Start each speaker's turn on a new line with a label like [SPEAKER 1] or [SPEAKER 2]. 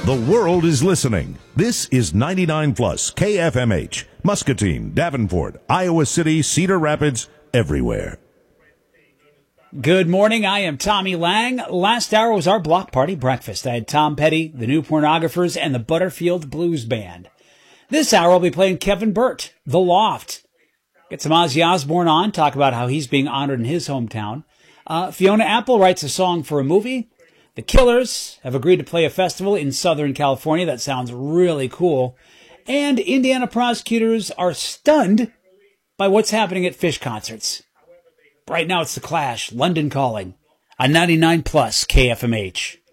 [SPEAKER 1] The world is listening. This is 99 Plus KFMH, Muscatine, Davenport, Iowa City, Cedar Rapids, everywhere.
[SPEAKER 2] Good morning. I am Tommy Lang. Last hour was our block party breakfast. I had Tom Petty, the New Pornographers, and the Butterfield Blues Band. This hour I'll be playing Kevin Burt, The Loft. Get some Ozzy Osbourne on, talk about how he's being honored in his hometown. Fiona Apple writes a song for a movie. The Killers have agreed to play a festival in Southern California. That sounds really cool. And Indiana prosecutors are stunned by what's happening at Phish concerts. Right now it's The Clash, London Calling, on 99 Plus KFMH.